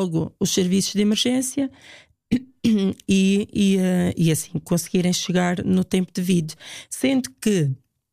logo os serviços de emergência e assim conseguirem chegar no tempo devido. Sendo que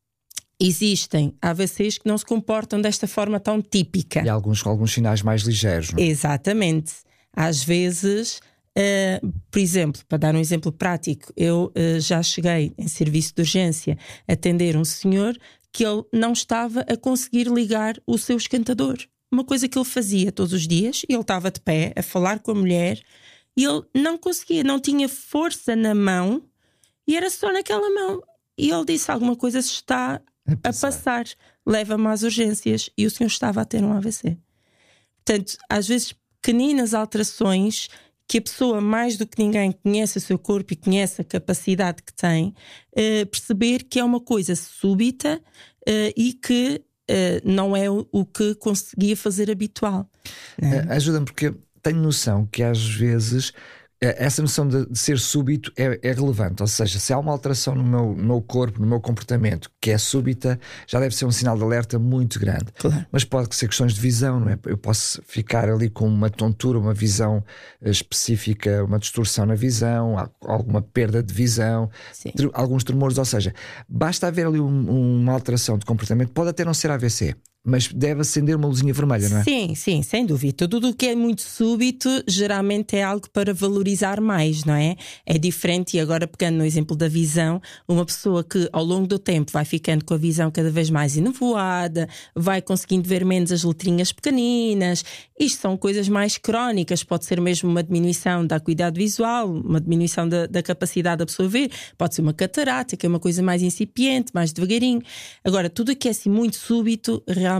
existem AVCs que não se comportam desta forma tão típica. E alguns com alguns sinais mais ligeiros, não é? Exatamente. Às vezes, por exemplo, para dar um exemplo prático, eu já cheguei em serviço de urgência a atender um senhor que ele não estava a conseguir ligar o seu esquentador. Uma coisa que ele fazia todos os dias, e ele estava de pé a falar com a mulher, e ele não conseguia, não tinha força na mão, e era só naquela mão. E ele disse: alguma coisa se está a passar, leva-me às urgências. E o senhor estava a ter um AVC. Portanto, às vezes pequeninas alterações que a pessoa, mais do que ninguém, conhece o seu corpo e conhece a capacidade que tem, perceber que é uma coisa súbita e que não é o que conseguia fazer habitual. Ajuda-me, porque tenho noção que às vezes essa noção de ser súbito é relevante. Ou seja, se há uma alteração no meu corpo, no meu comportamento, que é súbita, já deve ser um sinal de alerta muito grande. Claro. Mas pode ser questões de visão, não é? Eu posso ficar ali com uma tontura, uma visão específica, uma distorção na visão, alguma perda de visão, alguns tremores. Ou seja, basta haver ali uma alteração de comportamento, pode até não ser AVC, mas deve acender uma luzinha vermelha, não é? Sim, sem dúvida. Tudo o que é muito súbito geralmente é algo para valorizar mais, não é? É diferente, e agora pegando no exemplo da visão, uma pessoa que ao longo do tempo vai ficando com a visão cada vez mais enevoada, vai conseguindo ver menos as letrinhas pequeninas. Isto são coisas mais crónicas, pode ser mesmo uma diminuição da acuidade visual, uma diminuição da capacidade de absorver, pode ser uma catarata, que é uma coisa mais incipiente, mais devagarinho. Agora, tudo o que é assim muito súbito realmente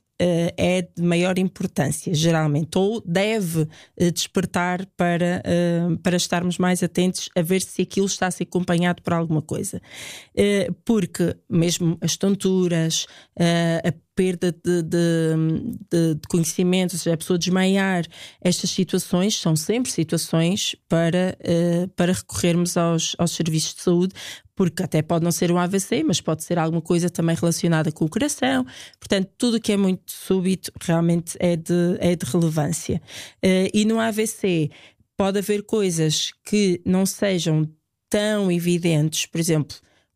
é de maior importância, geralmente, ou deve despertar para estarmos mais atentos a ver se aquilo está a ser acompanhado por alguma coisa. Porque mesmo as tonturas, a perda de conhecimento, ou seja, a pessoa desmaiar, estas situações são sempre situações para recorrermos aos serviços de saúde, porque até pode não ser um AVC, mas pode ser alguma coisa também relacionada com o coração. Portanto, tudo o que é muito súbito realmente é de relevância. E no AVC pode haver coisas que não sejam tão evidentes. Por exemplo,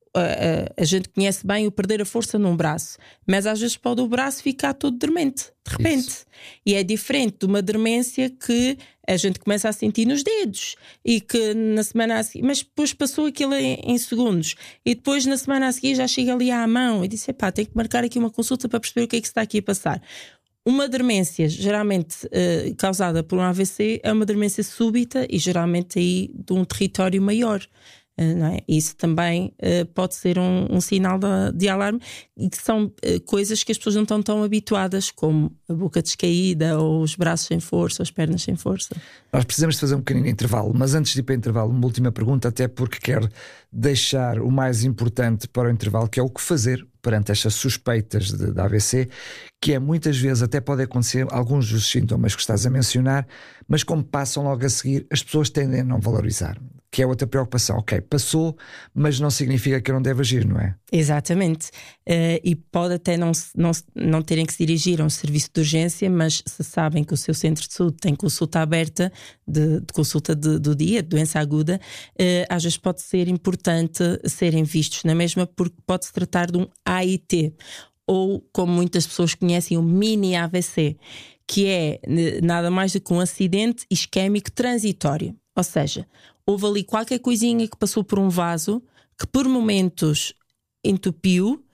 a gente conhece bem o perder a força num braço, mas às vezes pode o braço ficar todo dormente, de repente. Isso. E é diferente de uma dormência que a gente começa a sentir nos dedos e que na semana a seguir, mas depois passou aquilo em segundos, e depois na semana a seguir já chega ali à mão e disse: tenho que marcar aqui uma consulta para perceber o que é que se está aqui a passar. Uma dormência geralmente causada por um AVC é uma dormência súbita e geralmente aí de um território maior. Não é? Isso também pode ser um sinal de alarme, e que são coisas que as pessoas não estão tão habituadas, como a boca descaída, ou os braços sem força, ou as pernas sem força. Nós precisamos de fazer um pequenino intervalo, mas antes de ir para o intervalo, uma última pergunta, até porque quero deixar o mais importante para o intervalo, que é o que fazer perante estas suspeitas de AVC, que muitas vezes até pode acontecer alguns dos sintomas que estás a mencionar, mas como passam logo a seguir, as pessoas tendem a não valorizar, que é outra preocupação. Ok, passou, mas não significa que eu não devo agir, não é? Exatamente. E pode até não terem que se dirigir a um serviço de urgência, mas se sabem que o seu centro de saúde tem consulta aberta, de consulta do dia, de doença aguda, às vezes pode ser importante serem vistos na mesma, porque pode-se tratar de um AIT, ou como muitas pessoas conhecem, um mini AVC, que é nada mais do que um acidente isquémico transitório. Ou seja, houve ali qualquer coisinha que passou por um vaso que por momentos entupiu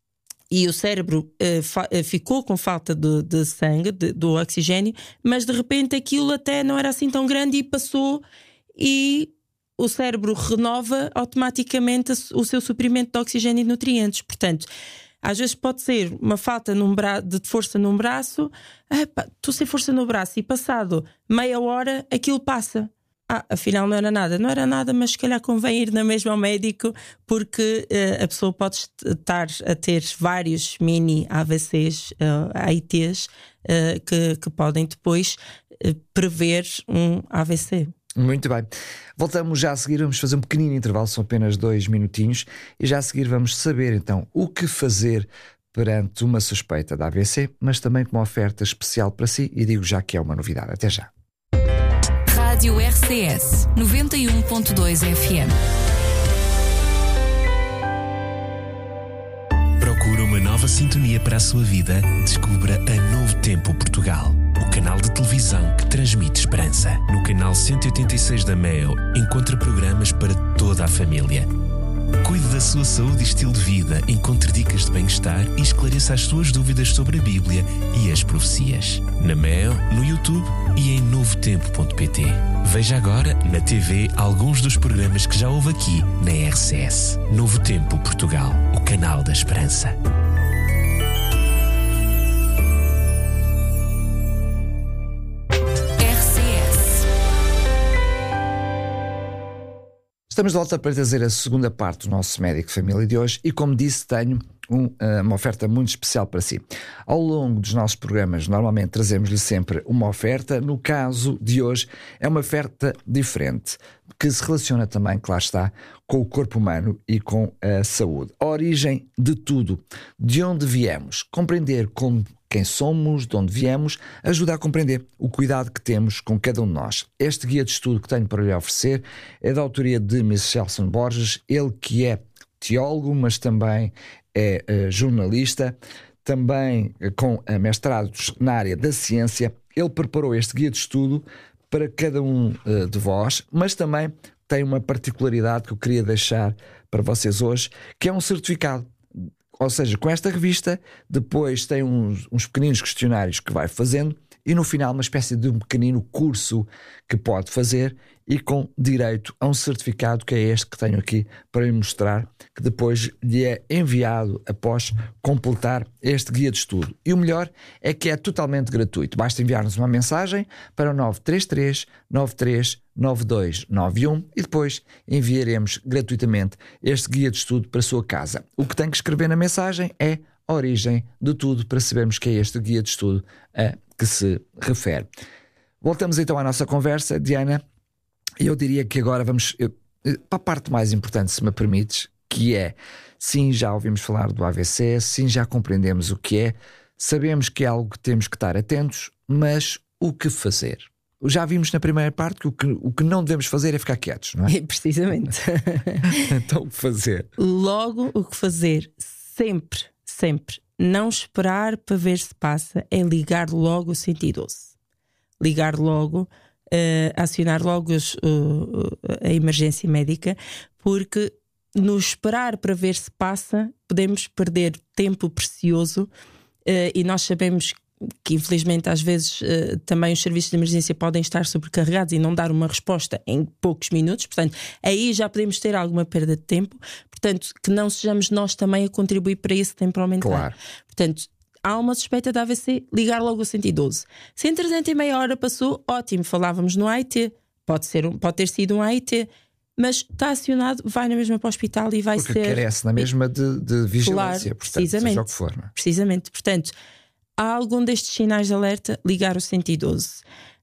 e o cérebro ficou com falta de sangue, do oxigênio, mas de repente aquilo até não era assim tão grande e passou, e o cérebro renova automaticamente o seu suprimento de oxigênio e nutrientes. Portanto, às vezes pode ser uma falta de força num braço, estou sem força no braço, e passado meia hora aquilo passa. Afinal não era nada, mas se calhar convém ir na mesma ao médico, porque a pessoa pode estar a ter vários mini AVCs, AITs, que podem depois prever um AVC. Muito bem. Voltamos já a seguir, vamos fazer um pequenino intervalo, são apenas 2 minutinhos, e já a seguir vamos saber então o que fazer perante uma suspeita de AVC, mas também com uma oferta especial para si, e digo já que é uma novidade. Até já. Rádio RCS 91.2 FM. Procura uma nova sintonia para a sua vida? Descubra a Novo Tempo Portugal, o canal de televisão que transmite esperança. No canal 186 da MEO, encontra programas para toda a família. Cuide da sua saúde e estilo de vida, encontre dicas de bem-estar e esclareça as suas dúvidas sobre a Bíblia e as profecias. Na MEO, no YouTube e em novotempo.pt. Veja agora na TV alguns dos programas que já houve aqui na RCS. Novo Tempo Portugal, o canal da esperança. Estamos de volta para trazer a segunda parte do nosso Médico Família de hoje e, como disse, tenho uma oferta muito especial para si. Ao longo dos nossos programas, normalmente trazemos-lhe sempre uma oferta. No caso de hoje, é uma oferta diferente, que se relaciona também, claro está, com o corpo humano e com a saúde. A origem de tudo, de onde viemos, compreender quem somos, de onde viemos, ajuda a compreender o cuidado que temos com cada um de nós. Este guia de estudo que tenho para lhe oferecer é da autoria de Michelson Borges, ele que é teólogo, mas também é jornalista, também com mestrados na área da ciência. Ele preparou este guia de estudo para cada um de vós, mas também tem uma particularidade que eu queria deixar para vocês hoje, que é um certificado. Ou seja, com esta revista, depois tem uns pequeninos questionários que vai fazendo e no final uma espécie de um pequenino curso que pode fazer e com direito a um certificado que é este que tenho aqui para lhe mostrar, que depois lhe é enviado após completar este guia de estudo. E o melhor é que é totalmente gratuito. Basta enviar-nos uma mensagem para o 933 93 9291 e depois enviaremos gratuitamente este guia de estudo para a sua casa. O que tem que escrever na mensagem é a origem de tudo para sabermos que é este guia de estudo a que se refere. Voltamos então à nossa conversa, Diana, e eu diria que agora vamos para a parte mais importante, se me permites, que é, sim, já ouvimos falar do AVC, sim, já compreendemos o que é, sabemos que é algo que temos que estar atentos, mas o que fazer? Já vimos na primeira parte que o que não devemos fazer é ficar quietos, não é? Precisamente. Então, o que fazer? Logo, o que fazer, sempre, não esperar para ver se passa, é ligar logo o 112. Ligar logo, acionar logo a emergência médica, porque no esperar para ver se passa, podemos perder tempo precioso e nós sabemos que infelizmente às vezes também os serviços de emergência podem estar sobrecarregados e não dar uma resposta em poucos minutos, portanto aí já podemos ter alguma perda de tempo, portanto que não sejamos nós também a contribuir para esse tempo aumentar. Claro. Portanto, há uma suspeita de AVC, ligar logo o 112. Se entretanto em meia hora passou, ótimo, falávamos no AIT, pode ter sido um AIT, mas está acionado, vai na mesma para o hospital e vai porque ser... carece na mesma de vigilância, claro, portanto, precisamente, seja o que for. Não é? Precisamente, portanto, há algum destes sinais de alerta, ligar o 112.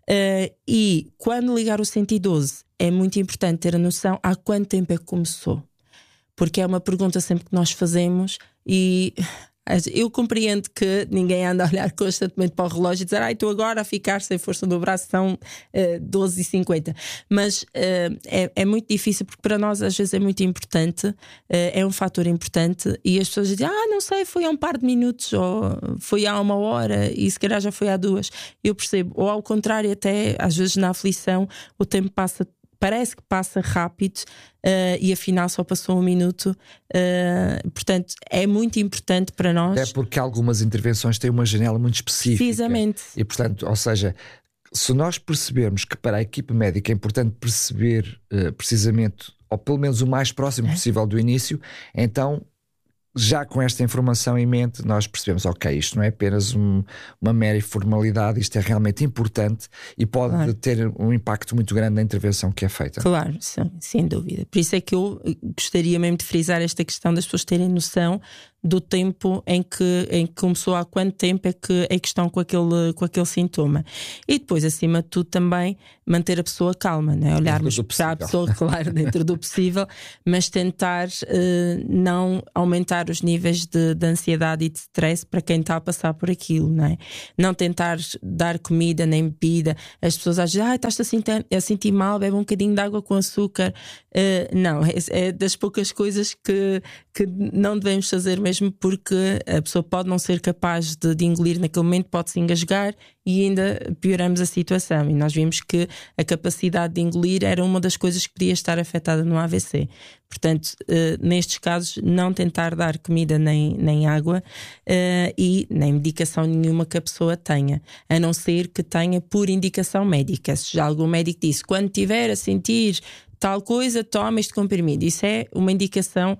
E quando ligar o 112 é muito importante ter a noção há quanto tempo é que começou, porque é uma pergunta sempre que nós fazemos e eu compreendo que ninguém anda a olhar constantemente para o relógio e dizer estou agora a ficar sem força no braço, são 12h50, mas é muito difícil, porque para nós às vezes é muito importante, é um fator importante e as pessoas dizem não sei, foi há um par de minutos ou foi há uma hora e se calhar já foi há 2. Eu percebo, ou ao contrário, até às vezes na aflição o tempo parece que passa rápido e afinal só passou 1 minuto. Portanto, é muito importante para nós. É porque algumas intervenções têm uma janela muito específica. Precisamente. E portanto, ou seja, se nós percebermos que para a equipe médica é importante perceber precisamente, ou pelo menos o mais próximo possível do início, então já com esta informação em mente nós percebemos, ok, isto não é apenas uma mera formalidade, isto é realmente importante e pode ter um impacto muito grande na intervenção que é feita. Claro, sem dúvida. Por isso é que eu gostaria mesmo de frisar esta questão das pessoas terem noção do tempo em que começou, há quanto tempo é que estão com aquele sintoma. E depois, acima de tudo, também manter a pessoa calma, não é? Olharmos para a pessoa, claro, dentro do possível, mas tentar não aumentar os níveis de ansiedade e de stress para quem está a passar por aquilo, não é? Não tentar dar comida nem bebida. As pessoas às vezes, estás a sentir mal, bebe um bocadinho de água com açúcar. Não, é das poucas coisas que não devemos fazer mesmo, porque a pessoa pode não ser capaz de engolir naquele momento, pode se engasgar e ainda pioramos a situação. E nós vimos que a capacidade de engolir era uma das coisas que podia estar afetada no AVC. Portanto, nestes casos, não tentar dar comida nem água e nem medicação nenhuma que a pessoa tenha, a não ser que tenha por indicação médica. Se já algum médico disse, quando tiver a sentir tal coisa, toma este comprimido. Isso é uma indicação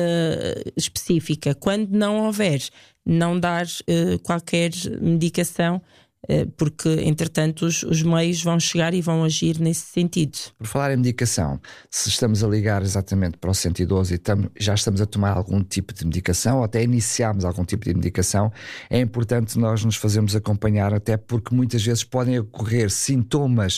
específica. Quando não houver, não dar qualquer medicação, porque entretanto os meios vão chegar e vão agir nesse sentido. Por falar em medicação, se estamos a ligar exatamente para o 112 e já estamos a tomar algum tipo de medicação, ou até iniciámos algum tipo de medicação, é importante nós nos fazermos acompanhar, até porque muitas vezes podem ocorrer sintomas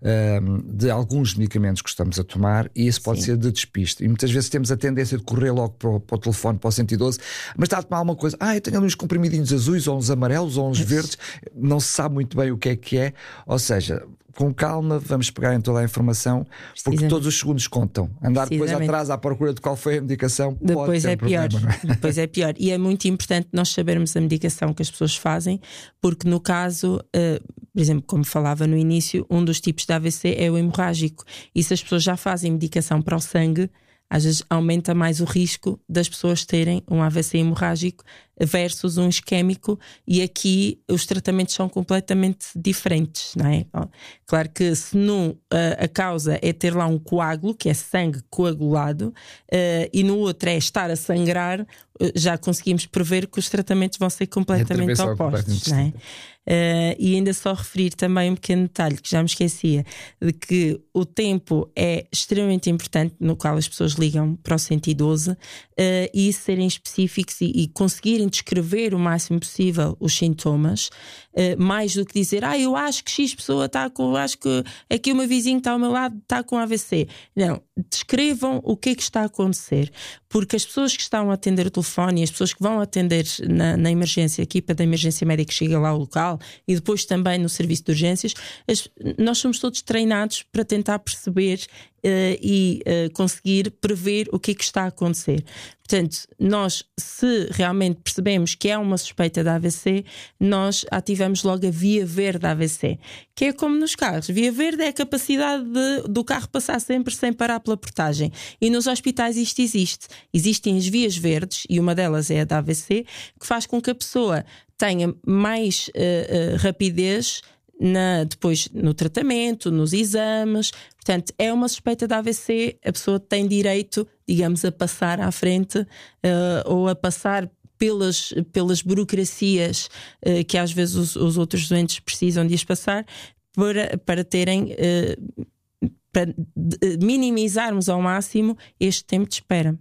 de alguns medicamentos que estamos a tomar, e isso pode ser de despiste, e muitas vezes temos a tendência de correr logo para o telefone, para o 112, mas está a tomar alguma coisa, eu tenho ali uns comprimidinhos azuis, ou uns amarelos, ou uns verdes, não se sabe muito bem o que é, ou seja, com calma vamos pegar em toda a informação, porque todos os segundos contam. Andar depois atrás à procura de qual foi a medicação depois pode ter pior, problema, não é? Depois é pior, e é muito importante nós sabermos a medicação que as pessoas fazem, porque no caso, por exemplo, como falava no início, um dos tipos de AVC é o hemorrágico, e se as pessoas já fazem medicação para o sangue, às vezes aumenta mais o risco das pessoas terem um AVC hemorrágico versus um isquémico, e aqui os tratamentos são completamente diferentes, não é? Claro que se num a causa é ter lá um coágulo, que é sangue coagulado, e no outro é estar a sangrar, já conseguimos prever que os tratamentos vão ser completamente opostos, não é? E ainda só referir também um pequeno detalhe que já me esquecia, de que o tempo é extremamente importante, no qual as pessoas ligam para o 112, e serem específicos e conseguirem descrever o máximo possível os sintomas, mais do que dizer eu acho que X pessoa está com, acho que aqui uma vizinha que está ao meu lado está com AVC. Não, descrevam o que é que está a acontecer, porque as pessoas que estão a atender o telefone e as pessoas que vão atender na emergência, a equipa da emergência médica que chega lá ao local, e depois também no serviço de urgências, nós somos todos treinados para tentar perceber e conseguir prever o que é que está a acontecer. Portanto, nós, se realmente percebemos que é uma suspeita de AVC, nós ativamos logo a via verde da AVC, que é como nos carros. Via verde é a capacidade do carro passar sempre sem parar pela portagem, e nos hospitais isto existe. Existem as vias verdes, e uma delas é a da AVC, que faz com que a pessoa tenha mais rapidez depois no tratamento, nos exames. Portanto, é uma suspeita de AVC, a pessoa tem direito, digamos, a passar à frente ou a passar pelas burocracias que às vezes os outros doentes precisam de as passar, para terem para minimizarmos ao máximo este tempo de espera.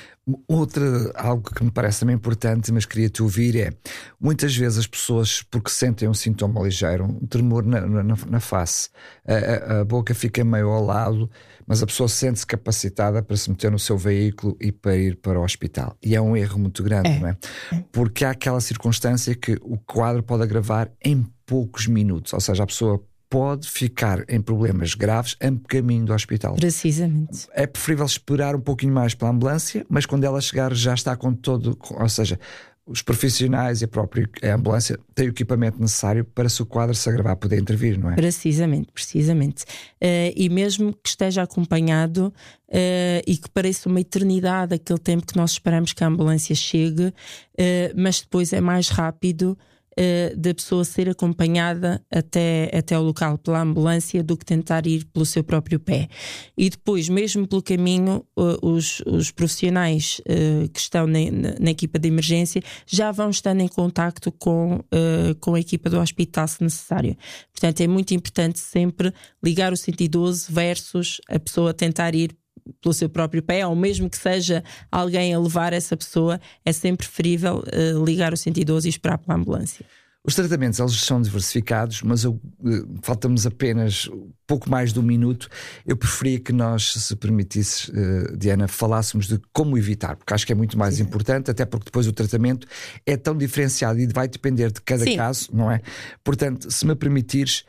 Algo que me parece também importante, mas queria-te ouvir, é muitas vezes as pessoas, porque sentem um sintoma ligeiro, um tremor na face, a boca fica meio ao lado, mas a pessoa sente-se capacitada para se meter no seu veículo e para ir para o hospital. E é um erro muito grande, não é? Porque há aquela circunstância que o quadro pode agravar em poucos minutos, ou seja, a pessoa pode ficar em problemas graves a caminho do hospital. Precisamente. É preferível esperar um pouquinho mais pela ambulância, mas quando ela chegar já está com todo, ou seja, os profissionais e a ambulância têm o equipamento necessário para, se o quadro se agravar, poder intervir, não é? Precisamente. E mesmo que esteja acompanhado e que pareça uma eternidade aquele tempo que nós esperamos que a ambulância chegue, mas depois é mais rápido da pessoa ser acompanhada até ao local pela ambulância do que tentar ir pelo seu próprio pé. E depois, mesmo pelo caminho, os profissionais que estão na equipa de emergência já vão estando em contacto com a equipa do hospital, se necessário. Portanto, é muito importante sempre ligar o 112 versus a pessoa tentar ir pelo seu próprio pé, ou mesmo que seja alguém a levar essa pessoa, é sempre preferível ligar o 112 e esperar pela ambulância. Os tratamentos, eles são diversificados, mas falta-nos apenas pouco mais de um minuto. Eu preferia que nós, se permitisses, Diana, falássemos de como evitar, porque acho que é muito mais importante, até porque depois o tratamento é tão diferenciado e vai depender de cada caso, não é? Portanto, se me permitires,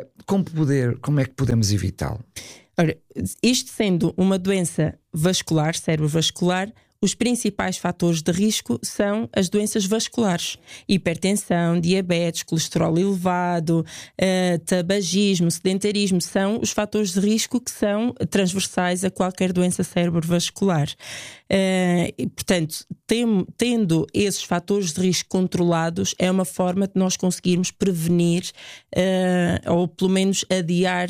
como é que podemos evitá-lo? Ora, isto sendo uma doença vascular, cerebrovascular, os principais fatores de risco são as doenças vasculares: hipertensão, diabetes, colesterol elevado, tabagismo, sedentarismo. São os fatores de risco que são transversais a qualquer doença cerebrovascular. E, portanto, tendo esses fatores de risco controlados, é uma forma de nós conseguirmos prevenir ou pelo menos adiar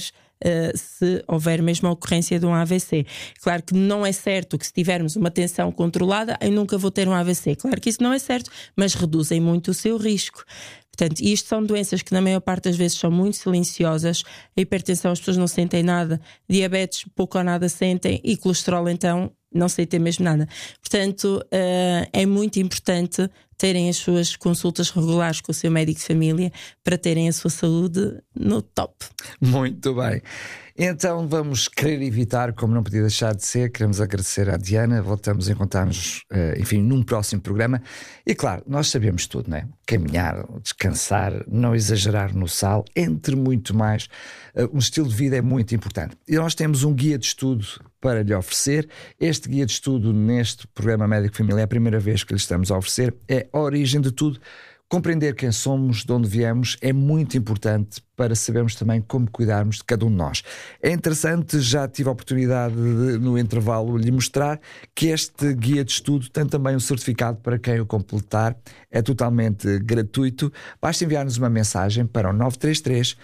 se houver mesmo a ocorrência de um AVC. Claro que não é certo que se tivermos uma tensão controlada eu nunca vou ter um AVC. Claro que isso não é certo, mas reduzem muito o seu risco. Portanto, isto são doenças que na maior parte das vezes são muito silenciosas. A hipertensão as pessoas não sentem nada, diabetes pouco ou nada sentem, e colesterol então não sentem mesmo nada. Portanto, é muito importante terem as suas consultas regulares com o seu médico de família para terem a sua saúde no top. Muito bem. Então vamos querer evitar, como não podia deixar de ser. Queremos agradecer à Diana. Voltamos a encontrar-nos, enfim, num próximo programa. E claro, nós sabemos tudo, não é? Caminhar, descansar, não exagerar no sal, entre muito mais. Um estilo de vida é muito importante. E nós temos um guia de estudo para lhe oferecer. Este guia de estudo neste programa Médico Família é a primeira vez que lhe estamos a oferecer. É a origem de tudo. Compreender quem somos, de onde viemos, é muito importante para sabermos também como cuidarmos de cada um de nós. É interessante, já tive a oportunidade de, no intervalo, lhe mostrar que este guia de estudo tem também um certificado para quem o completar. É totalmente gratuito. Basta enviar-nos uma mensagem para o 933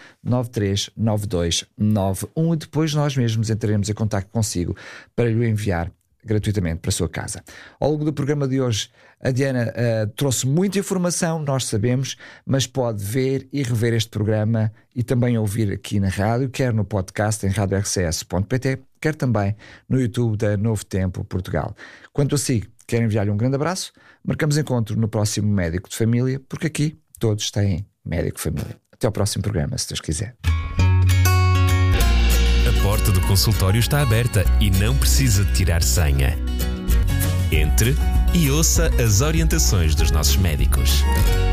9392 91 e depois nós mesmos entraremos em contacto consigo para lhe enviar gratuitamente para a sua casa. Ao longo do programa de hoje, a Diana trouxe muita informação, nós sabemos, mas pode ver e rever este programa e também ouvir aqui na rádio, quer no podcast em radiorcs.pt, quer também no YouTube da Novo Tempo Portugal. Quanto a si, quero enviar-lhe um grande abraço. Marcamos encontro no próximo Médico de Família, porque aqui todos têm Médico de Família. Até ao próximo programa, se Deus quiser. A porta do consultório está aberta e não precisa de tirar senha. Entre e ouça as orientações dos nossos médicos.